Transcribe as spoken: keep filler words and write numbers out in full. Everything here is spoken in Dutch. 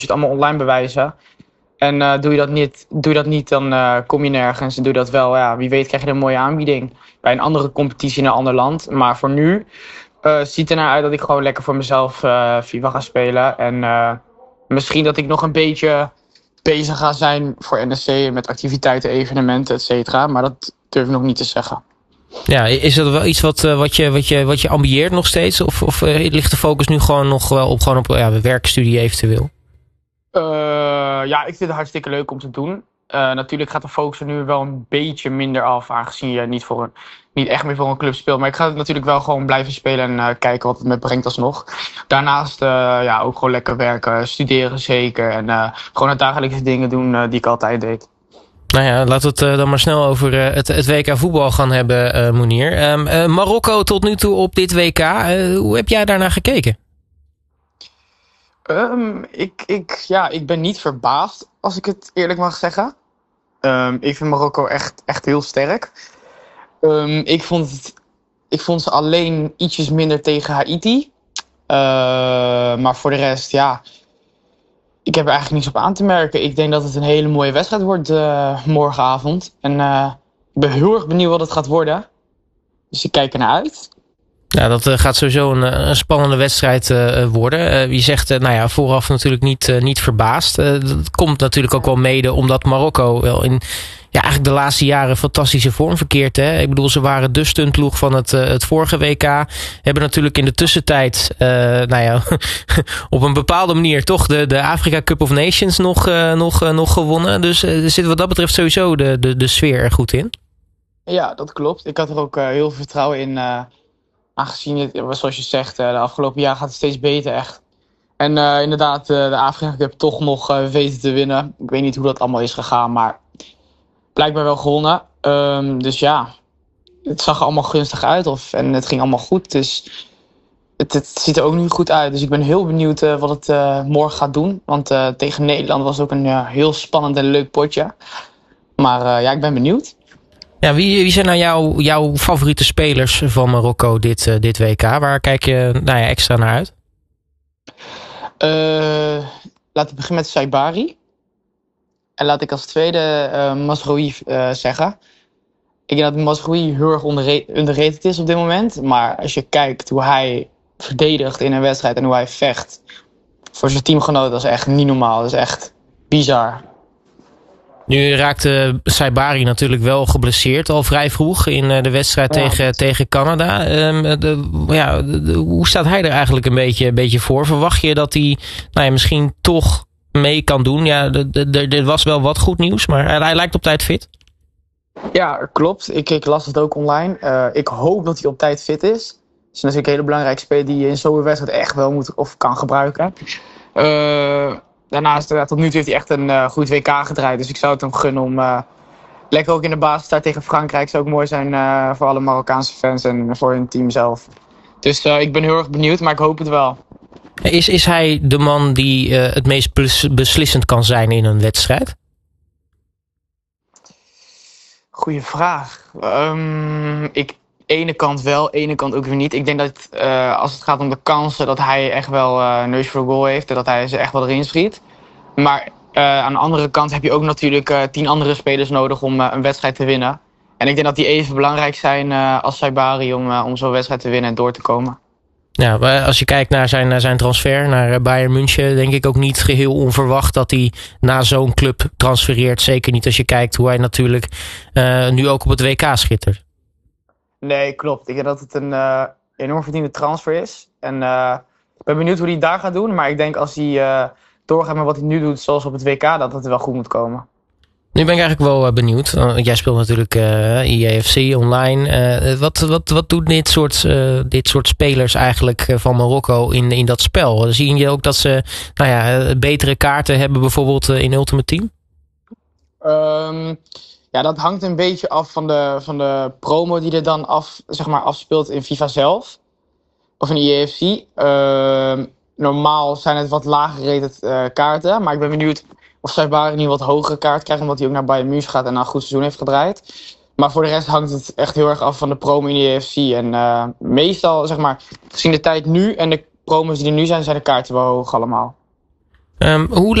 het allemaal online bewijzen. En uh, doe, je dat niet, doe je dat niet, dan uh, kom je nergens. En doe je dat wel, ja, wie weet krijg je een mooie aanbieding. Bij een andere competitie in een ander land. Maar voor nu uh, ziet er naar uit dat ik gewoon lekker voor mezelf uh, FIFA ga spelen. En uh, misschien dat ik nog een beetje bezig ga zijn voor N S C met activiteiten, evenementen, et cetera. Maar dat durf ik nog niet te zeggen. Ja, is dat wel iets wat, uh, wat, je, wat, je, wat je ambieert nog steeds? Of, of uh, ligt de focus nu gewoon nog wel op, gewoon op ja, werkstudie eventueel? Uh, ja, ik vind het hartstikke leuk om te doen. Uh, natuurlijk gaat de focus er nu wel een beetje minder af, aangezien je niet, voor een, niet echt meer voor een club speelt. Maar ik ga het natuurlijk wel gewoon blijven spelen en uh, kijken wat het me brengt alsnog. Daarnaast uh, ja, ook gewoon lekker werken, studeren zeker. En uh, gewoon het dagelijkse dingen doen uh, die ik altijd deed. Nou ja, laten we het uh, dan maar snel over uh, het, het W K voetbal gaan hebben, uh, Mounir. Um, uh, Marokko tot nu toe op dit W K. Uh, hoe heb jij daarnaar gekeken? Um, ik, ik, ja, ik ben niet verbaasd, als ik het eerlijk mag zeggen. Um, ik vind Marokko echt, echt heel sterk. Um, ik, vond het, ik vond ze alleen ietsjes minder tegen Haiti. Uh, maar voor de rest, ja, ik heb er eigenlijk niets op aan te merken. Ik denk dat het een hele mooie wedstrijd wordt uh, morgenavond. En uh, ik ben heel erg benieuwd wat het gaat worden. Dus ik kijk er naar uit. Ja, dat uh, gaat sowieso een, een spannende wedstrijd uh, worden. Uh, je zegt, uh, nou ja, vooraf natuurlijk niet, uh, niet verbaasd. Uh, dat komt natuurlijk ook wel mede omdat Marokko wel in ja, eigenlijk de laatste jaren fantastische vorm verkeert. Hè? Ik bedoel, ze waren de stuntploeg van het, uh, het vorige W K. Hebben natuurlijk in de tussentijd, uh, nou ja, op een bepaalde manier toch de, de Afrika Cup of Nations nog, uh, nog, uh, nog gewonnen. Dus uh, er zit wat dat betreft sowieso de, de, de sfeer er goed in. Ja, dat klopt. Ik had er ook uh, heel veel vertrouwen in. Uh, aangezien het, zoals je zegt, uh, de afgelopen jaar gaat het steeds beter echt. En uh, inderdaad, uh, de Afrika Cup toch nog uh, weten te winnen. Ik weet niet hoe dat allemaal is gegaan, maar blijkbaar wel gewonnen. Um, dus ja, het zag er allemaal gunstig uit of, en het ging allemaal goed. Dus het, het ziet er ook nu goed uit. Dus ik ben heel benieuwd uh, wat het uh, morgen gaat doen. Want uh, tegen Nederland was het ook een uh, heel spannend en leuk potje. Maar uh, ja, ik ben benieuwd. Ja, wie, wie zijn nou jouw, jouw favoriete spelers van Marokko dit, uh, dit W K? Waar kijk je nou ja, extra naar uit? Uh, laten we beginnen met Saibari. En laat ik als tweede uh, Mazraoui uh, zeggen. Ik denk dat Mazraoui heel erg underrated is op dit moment. Maar als je kijkt hoe hij verdedigt in een wedstrijd en hoe hij vecht voor zijn teamgenoten, dat is echt niet normaal. Dat is echt bizar. Nu raakte Saibari natuurlijk wel geblesseerd al vrij vroeg in de wedstrijd ja. tegen, tegen Canada. Um, de, ja, de, de, hoe staat hij er eigenlijk een beetje, een beetje voor? Verwacht je dat hij nou ja, misschien toch mee kan doen? Ja, er was wel wat goed nieuws, maar hij, hij lijkt op tijd fit. Ja, klopt. Ik, ik las het ook online. Uh, ik hoop dat hij op tijd fit is. Dat is natuurlijk een hele belangrijke speler die je in zo'n wedstrijd echt wel moet of kan gebruiken. Uh, Daarnaast, uh, tot nu toe heeft hij echt een uh, goed W K gedraaid. Dus ik zou het hem gunnen om uh, lekker ook in de basis daar tegen Frankrijk. Zou ook mooi zijn uh, voor alle Marokkaanse fans en voor hun team zelf. Dus uh, ik ben heel erg benieuwd, maar ik hoop het wel. Is, is hij de man die uh, het meest beslissend kan zijn in een wedstrijd? Goeie vraag. Um, ik... Ene kant wel, ene kant ook weer niet. Ik denk dat uh, als het gaat om de kansen, dat hij echt wel uh, neus voor goal heeft. En dat hij ze echt wel erin schiet. Maar uh, aan de andere kant heb je ook natuurlijk uh, tien andere spelers nodig om uh, een wedstrijd te winnen. En ik denk dat die even belangrijk zijn uh, als Saibari om, uh, om zo'n wedstrijd te winnen en door te komen. Ja, als je kijkt naar zijn, naar zijn transfer naar Bayern München, denk ik ook niet geheel onverwacht dat hij naar zo'n club transfereert. Zeker niet als je kijkt hoe hij natuurlijk uh, nu ook op het W K schittert. Nee, klopt. Ik denk dat het een uh, enorm verdiende transfer is. En uh, ik ben benieuwd hoe hij het daar gaat doen. Maar ik denk als hij uh, doorgaat met wat hij nu doet, zoals op het W K, dat het wel goed moet komen. Nu ben ik eigenlijk wel uh, benieuwd. Uh, jij speelt natuurlijk uh, I A F C online. Uh, wat, wat, wat doet dit soort, uh, dit soort spelers eigenlijk uh, van Marokko in, in dat spel? Zie je ook dat ze nou ja, betere kaarten hebben bijvoorbeeld uh, in Ultimate Team? Um, Ja, dat hangt een beetje af van de, van de promo die er dan af, zeg maar, afspeelt in FIFA zelf. Of in I A F C. Uh, normaal zijn het wat lager rated uh, kaarten. Maar ik ben benieuwd of Saibari nu wat hogere kaart krijgt. Omdat hij ook naar Bayern München gaat en een goed seizoen heeft gedraaid. Maar voor de rest hangt het echt heel erg af van de promo in I A F C. En uh, meestal, zeg maar, gezien de tijd nu en de promos die er nu zijn, zijn de kaarten wel hoog allemaal. Um, hoe